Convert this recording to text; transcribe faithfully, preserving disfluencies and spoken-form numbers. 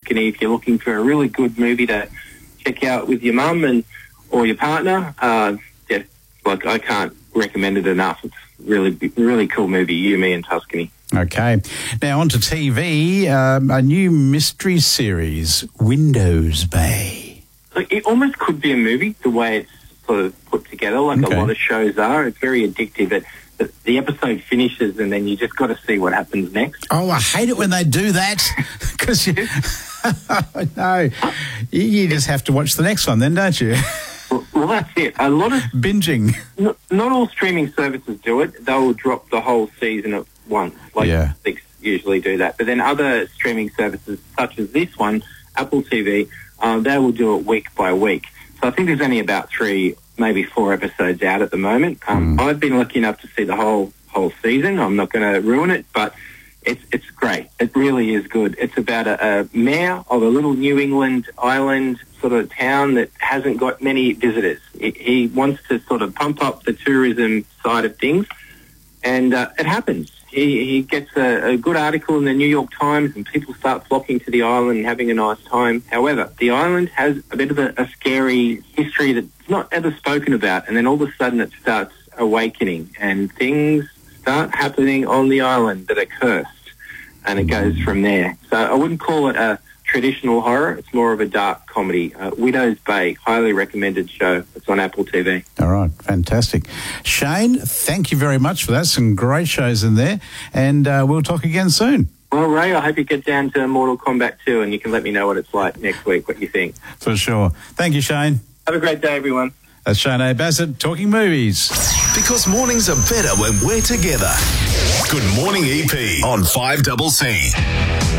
Tuscany if you're looking for a really good movie to check out with your mum and or your partner. Uh, yeah, like I can't recommend it enough. It's really, really cool movie, You, Me and Tuscany. Okay. Now on to T V, um, a new mystery series, Windows Bay. Like, it almost could be a movie, the way it's sort of put together, like Okay. a lot of shows are. It's very addictive. It, the, the episode finishes and then you just got to see what happens next. Oh, I hate it when they do that because you, no, you, you just have to watch the next one then, don't you? Well, well, that's it. A lot of Binging. not, not all streaming services do it. They'll drop the whole season at once, like Yeah. Netflix usually do that. But then other streaming services, such as this one, Apple T V, um, they will do it week by week. So I think there's only about three, maybe four episodes out at the moment. Um, Mm. I've been lucky enough to see the whole whole season. I'm not going to ruin it, but it's it's great. It really is good. It's about a, a mayor of a little New England island sort of town that hasn't got many visitors. He, he wants to sort of pump up the tourism side of things, and uh, it happens. He, he gets a, a good article in the New York Times and people start flocking to the island and having a nice time. However, the island has a bit of a, a scary history that's not ever spoken about, and then all of a sudden it starts awakening and things start happening on the island that are cursed, and it goes from there. So I wouldn't call it a traditional horror. It's more of a dark comedy. Uh, Widow's Bay, highly recommended show. It's on Apple T V. All right, fantastic. Shane, thank you very much for that. Some great shows in there, and uh, we'll talk again soon. Well, Ray, I hope you get down to Mortal Kombat two and you can let me know what it's like next week, what you think. For sure. Thank you, Shane. Have a great day, everyone. That's Shane A. Bassett, talking movies. Because mornings are better when we're together. Good morning, E P on five double C.